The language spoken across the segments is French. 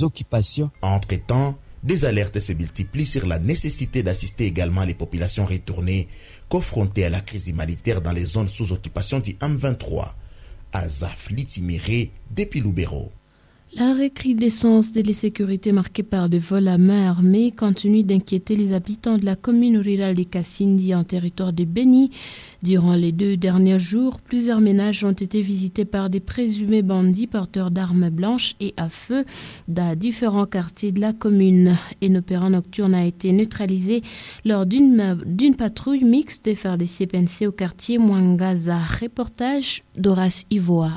des occupations. Entre-temps, des alertes se multiplient sur la nécessité d'assister également les populations retournées confrontées à la crise humanitaire dans les zones sous occupation du M23. Azaf Litiméré, depuis Loubero. La recrudescence de l'insécurité marquée par des vols à main armée continue d'inquiéter les habitants de la commune rurale de Kassindi en territoire de Beni. Durant les 2 derniers jours, plusieurs ménages ont été visités par des présumés bandits porteurs d'armes blanches et à feu dans différents quartiers de la commune. Un opération nocturne a été neutralisé lors d'une patrouille mixte de FARDC PNC au quartier Mwangaza. Reportage d'Horace Ivoa.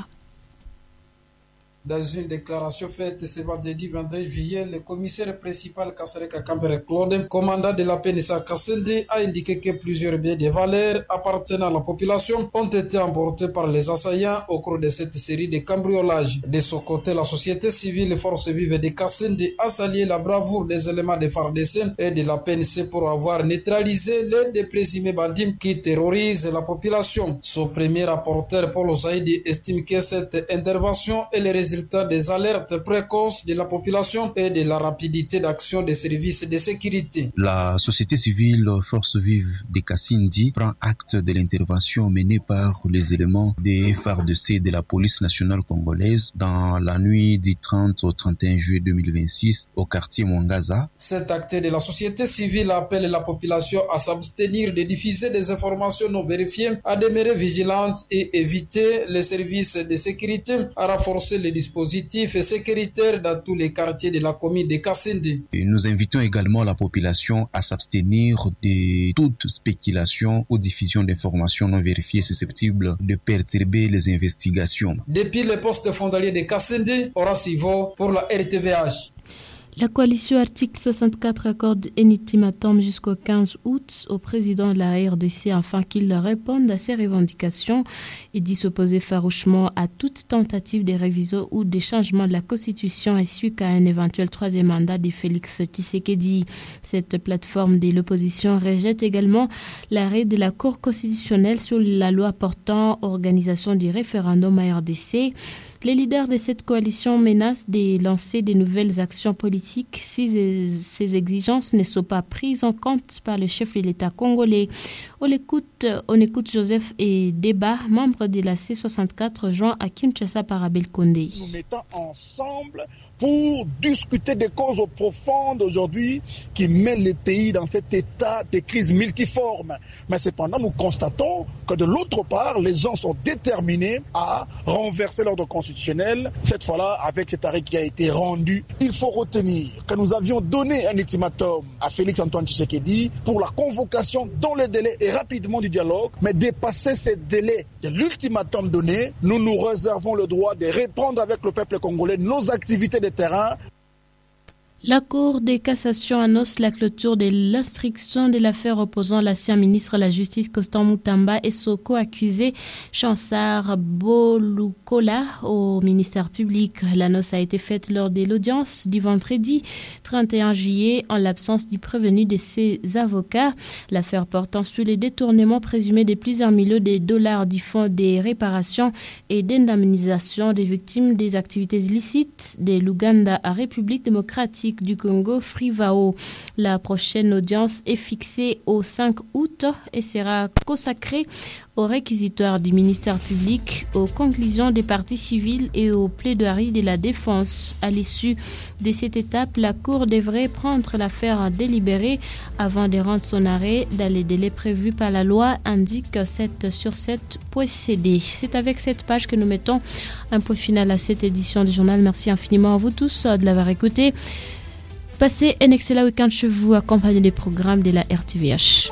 Dans une déclaration faite ce vendredi 21 juillet, le commissaire principal Kasereka Kambere Claude, commandant de la PNSA Kassindi, a indiqué que plusieurs biens de valeur appartenant à la population ont été emportés par les assaillants au cours de cette série de cambriolages. De son côté, la société civile et forces vives de Kassindi a salué la bravoure des éléments de FARDC et de la PNC pour avoir neutralisé l'un des présumés bandits qui terrorisent la population. Son premier rapporteur, Paul Osaïdi, estime que cette intervention est le résultat des alertes précoces de la population et de la rapidité d'action des services de sécurité. La société civile Force Vive de Kassindi prend acte de l'intervention menée par les éléments des FARDC de la police nationale congolaise dans la nuit du 30 au 31 juillet 2026 au quartier Mwangaza. Cet acte de la société civile appelle la population à s'abstenir de diffuser des informations non vérifiées, à demeurer vigilante et éviter les services de sécurité, à renforcer les dispositifs sécuritaires dans tous les quartiers de la commune de Kassindi. Nous invitons également la population à s'abstenir de toute spéculation ou diffusion d'informations non vérifiées susceptibles de perturber les investigations. Depuis le poste frontalier de Kassindi, Horace Ivo pour la RTVH. La coalition article 64 accorde un ultimatum jusqu'au 15 août au président de la RDC afin qu'il réponde à ses revendications et dit s'opposer farouchement à toute tentative de révision ou de changement de la Constitution ainsi qu'à un éventuel troisième mandat de Félix Tshisekedi. Cette plateforme de l'opposition rejette également l'arrêt de la Cour constitutionnelle sur la loi portant organisation du référendum à RDC. Les leaders de cette coalition menacent de lancer de nouvelles actions politiques si ces exigences ne sont pas prises en compte par le chef de l'État congolais. On écoute Joseph et Débat, membre de la C64, joint à Kinshasa par Abel Condé. Nous mettons ensemble pour discuter des causes profondes aujourd'hui qui mènent le pays dans cet état de crise multiforme. Mais cependant, nous constatons que de l'autre part, les gens sont déterminés à renverser l'ordre constitutionnel. Cette fois-là, avec cet arrêt qui a été rendu, il faut retenir que nous avions donné un ultimatum à Félix Antoine Tshisekedi pour la convocation dans les délais et rapidement du dialogue. Mais dépasser ces délais de l'ultimatum donné, nous nous réservons le droit de reprendre avec le peuple congolais nos activités de terrain. La Cour de cassation annonce la clôture de l'instruction de l'affaire opposant l'ancien ministre de la Justice Constant Mutamba et son co-accusé Chansard Bolukola au ministère public. L'annonce a été faite lors de l'audience du vendredi 31 juillet en l'absence du prévenu de ses avocats. L'affaire portant sur les détournements présumés de plusieurs millions de dollars du fonds des réparations et d'indemnisation des victimes des activités illicites de l'Ouganda à République démocratique du Congo, Frivao. La prochaine audience est fixée au 5 août et sera consacrée au réquisitoire du ministère public, aux conclusions des parties civiles et aux plaidoiries de la défense. À l'issue de cette étape, la Cour devrait prendre l'affaire à délibérer avant de rendre son arrêt dans les délais prévus par la loi, indique 7 sur 7.cd. C'est avec cette page que nous mettons un point final à cette édition du journal. Merci infiniment à vous tous de l'avoir écouté. Passez un excellent week-end chez vous, accompagné des programmes de la RTVH.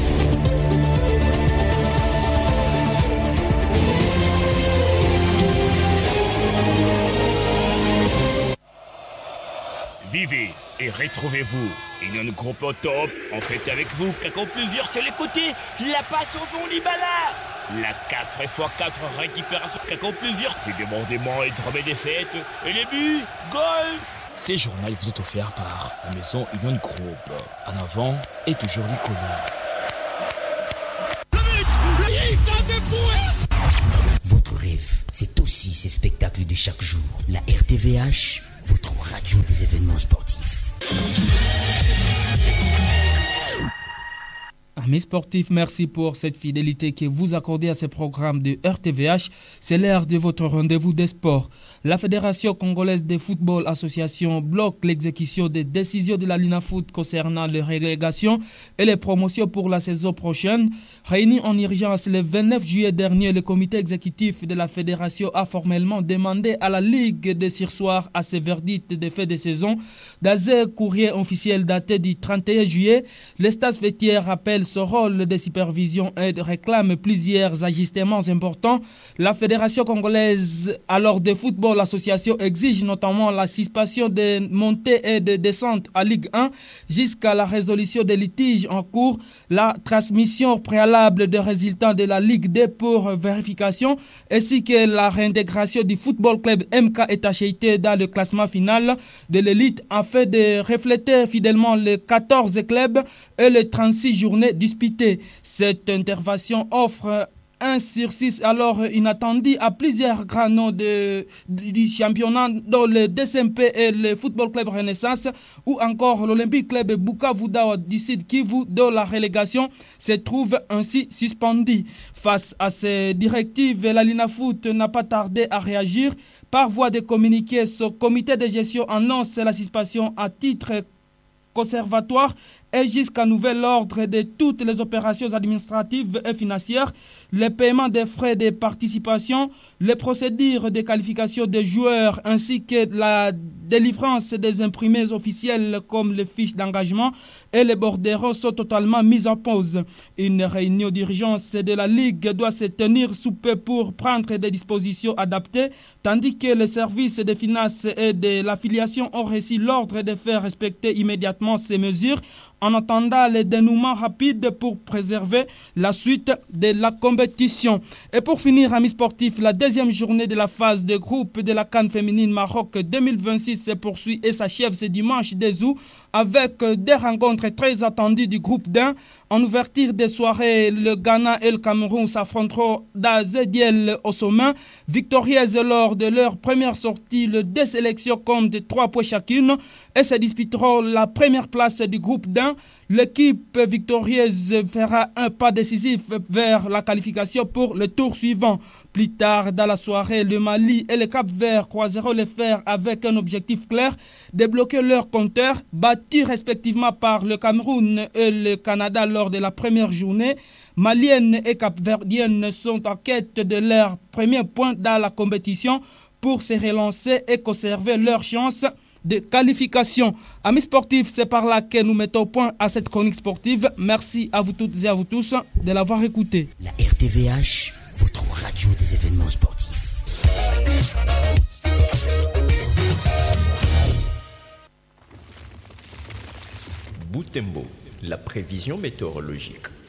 Vivez et retrouvez-vous. Union Groupe au top, en fait avec vous, Kako plusieurs sur les côtés, la passe au fond Libala. La 4x4 récupération, Kako plusieurs, c'est débordement et drame des fêtes, et les buts, goal. Ces journaux vous est offert par la maison Union Group. En avant et toujours l'icône. Votre rêve, c'est aussi ces spectacles de chaque jour. La RTVH, votre radio. radio des événements sportifs. Amis sportifs, merci pour cette fidélité que vous accordez à ce programme de RTVH. C'est l'heure de votre rendez-vous des sports. La Fédération congolaise de football association bloque l'exécution des décisions de la Linafoot concernant les relégations et les promotions pour la saison prochaine. Réuni en urgence le 29 juillet dernier, le comité exécutif de la Fédération a formellement demandé à la Ligue de surseoir à ce verdict de fin de saison. Dans un courrier officiel daté du 31 juillet, le stade fêtier rappelle ce rôle de supervision et réclame plusieurs ajustements importants. La Fédération congolaise alors de football association exige notamment la suspension des montées et de descentes à Ligue 1 jusqu'à la résolution des litiges en cours, la transmission préalable des résultats de la Ligue 2 pour vérification, ainsi que la réintégration du football club MK Etachité dans le classement final de l'élite afin de refléter fidèlement les 14 clubs et les 36 journées disputées. Cette intervention offre un sursis alors inattendu à plusieurs grands noms du championnat, dont le DSMP et le Football Club Renaissance, ou encore l'Olympique Club Bukavu du Sud Kivu, dont la relégation se trouve ainsi suspendue. Face à ces directives, la Linafoot n'a pas tardé à réagir. Par voie de communiqué, ce comité de gestion annonce la suspension à titre conservatoire et jusqu'à nouvel ordre de toutes les opérations administratives et financières, le paiement des frais de participation, les procédures de qualification des joueurs ainsi que la délivrance des imprimés officiels comme les fiches d'engagement et les bordereaux sont totalement mis en pause. Une réunion d'urgence de la Ligue doit se tenir sous peu pour prendre des dispositions adaptées, tandis que les services des finances et de l'affiliation ont reçu l'ordre de faire respecter immédiatement ces mesures en attendant le dénouement rapide pour préserver la suite de la compétition. Et pour finir, amis sportifs, la deuxième journée de la phase de groupe de la CAN féminine Maroc 2026 se poursuit et s'achève ce dimanche 2 août avec des rencontres très attendues du groupe D1. En ouverture des soirées, le Ghana et le Cameroun s'affronteront dans Zediel au sommet. Victorieuses lors de leur première sortie, les deux sélections comptent 3 points chacune et se disputeront la première place du groupe D1. L'équipe victorieuse fera un pas décisif vers la qualification pour le tour suivant. Plus tard dans la soirée, le Mali et le Cap-Vert croiseront les fers avec un objectif clair, débloquer leur compteur, battus respectivement par le Cameroun et le Canada lors de la première journée. Maliennes et Cap-Verdiennes sont en quête de leur premier point dans la compétition pour se relancer et conserver leur chance de qualification. Amis sportifs, c'est par là que nous mettons au point à cette chronique sportive. Merci à vous toutes et à vous tous de l'avoir écouté. La RTVH, votre radio des événements sportifs. Boutembo, la prévision météorologique.